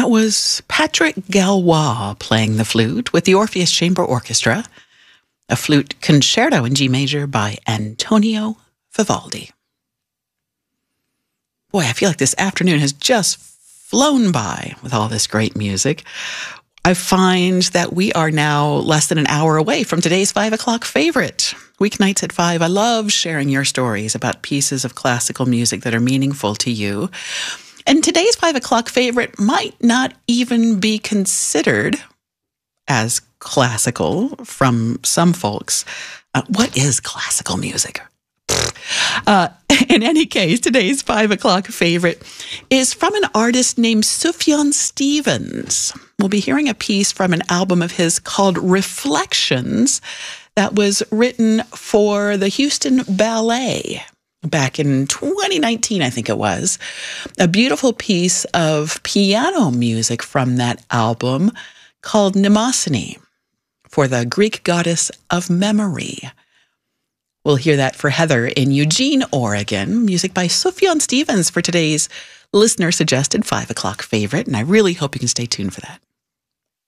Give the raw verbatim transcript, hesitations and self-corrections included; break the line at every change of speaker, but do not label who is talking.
That was Patrick Galois playing the flute with the Orpheus Chamber Orchestra, a flute concerto in G major by Antonio Vivaldi. Boy, I feel like this afternoon has just flown by with all this great music. I find that we are now less than an hour away from today's five o'clock favorite. Weeknights at five, I love sharing your stories about pieces of classical music that are meaningful to you. And today's five o'clock favorite might not even be considered as classical from some folks. Uh, what is classical music? Uh, in any case, today's five o'clock favorite is from an artist named Sufjan Stevens. We'll be hearing a piece from an album of his called Reflections that was written for the Houston Ballet back in twenty nineteen, I think it was. A beautiful piece of piano music from that album called Mnemosyne for the Greek goddess of memory. We'll hear that for Heather in Eugene, Oregon. Music by Sufjan Stevens for today's listener-suggested five o'clock favorite, and I really hope you can stay tuned for that.